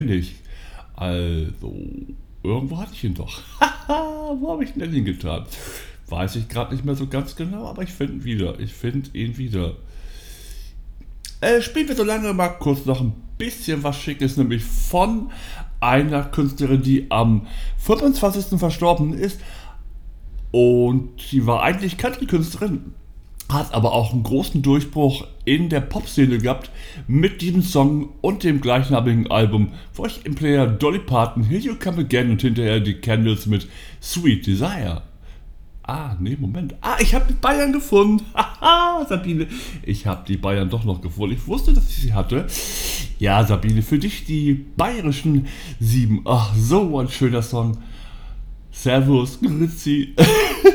Nicht. Also, irgendwo hatte ich ihn doch. Wo habe ich ihn denn hingetan? Weiß ich gerade nicht mehr so ganz genau, aber ich finde ihn wieder. Ich finde ihn wieder. Spielen wir so lange mal kurz noch ein bisschen was Schickes, nämlich von einer Künstlerin, die am 25. verstorben ist. Und sie war eigentlich Country-Künstlerin, hat aber auch einen großen Durchbruch in der Pop-Szene gehabt mit diesem Song und dem gleichnamigen Album. Vor euch im Player Dolly Parton, Here You Come Again und hinterher die Candles mit Sweet Desire. Moment. Ich habe die Bayern gefunden. Haha, Sabine. Ich habe die Bayern doch noch gefunden. Ich wusste, dass ich sie hatte. Ja, Sabine, für dich die bayerischen 7. Ach, so ein schöner Song. Servus, grüezi.